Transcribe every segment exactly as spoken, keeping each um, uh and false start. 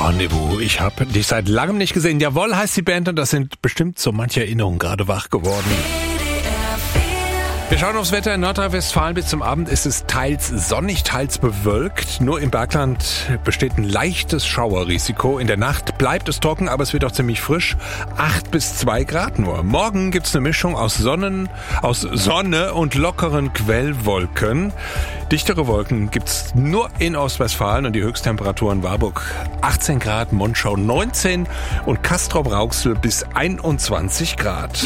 Rendezvous. Ich habe dich seit langem nicht gesehen. Jawohl heißt die Band und das sind bestimmt so manche Erinnerungen gerade wach geworden. Wir schauen aufs Wetter in Nordrhein-Westfalen. Bis zum Abend ist es teils sonnig, teils bewölkt. Nur im Bergland besteht ein leichtes Schauerrisiko. In der Nacht bleibt es trocken, aber es wird auch ziemlich frisch. acht bis zwei Grad nur. Morgen gibt's eine Mischung aus Sonnen, aus Sonne und lockeren Quellwolken. Dichtere Wolken gibt's nur in Ostwestfalen und die Höchsttemperaturen Warburg achtzehn Grad, Monschau neunzehn und Castrop-Rauxel bis einundzwanzig Grad.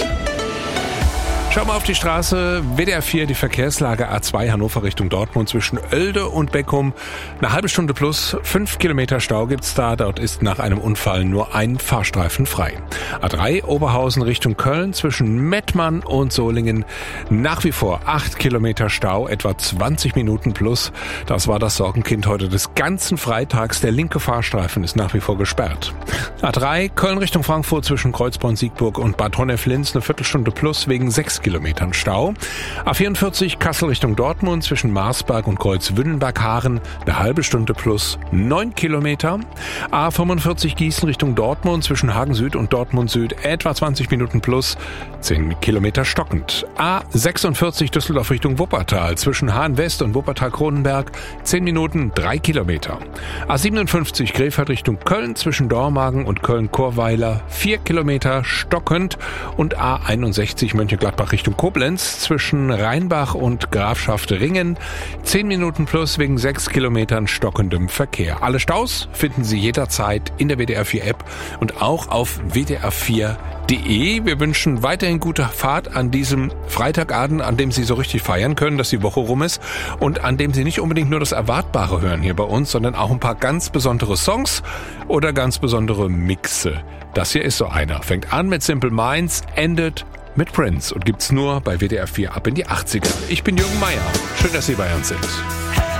Schau mal auf die Straße, W D R vier, die Verkehrslage A zwei Hannover Richtung Dortmund zwischen Oelde und Beckum. Eine halbe Stunde plus, fünf Kilometer Stau gibt's da. Dort ist nach einem Unfall nur ein Fahrstreifen frei. A drei Oberhausen Richtung Köln zwischen Mettmann und Solingen. Nach wie vor acht Kilometer Stau, etwa zwanzig Minuten plus. Das war das Sorgenkind heute des ganzen Freitags. Der linke Fahrstreifen ist nach wie vor gesperrt. A drei Köln Richtung Frankfurt zwischen Kreuzborn, Siegburg und Bad Honnef-Linz eine Viertelstunde plus wegen sechs Kilometern Stau. A vierundvierzig Kassel Richtung Dortmund zwischen Marsberg und Kreuzwünnenberg-Haaren eine halbe Stunde plus neun Kilometer. A fünfundvierzig Gießen Richtung Dortmund zwischen Hagen Süd und Dortmund Süd etwa zwanzig Minuten plus zehn Kilometer stockend. A sechsundvierzig Düsseldorf Richtung Wuppertal zwischen Hahn West und Wuppertal-Kronenberg zehn Minuten drei Kilometer. A siebenundfünfzig Krefeld Richtung Köln zwischen Dormagen und Köln-Chorweiler vier Kilometer stockend und A einundsechzig Mönchengladbach Richtung Koblenz zwischen Rheinbach und Grafschaft Ringen zehn Minuten plus wegen sechs Kilometern stockendem Verkehr. Alle Staus finden Sie jederzeit in der W D R vier App und auch auf w d r vier punkt de. Wir wünschen weiterhin gute Fahrt an diesem Freitagabend, an dem Sie so richtig feiern können, dass die Woche rum ist und an dem Sie nicht unbedingt nur das Erwartbare hören hier bei uns, sondern auch ein paar ganz besondere Songs oder ganz besondere Mixe. Das hier ist so einer. Fängt an mit Simple Minds, endet mit Prince und gibt's nur bei W D R vier ab in die achtziger. Ich bin Jürgen Meier. Schön, dass Sie bei uns sind.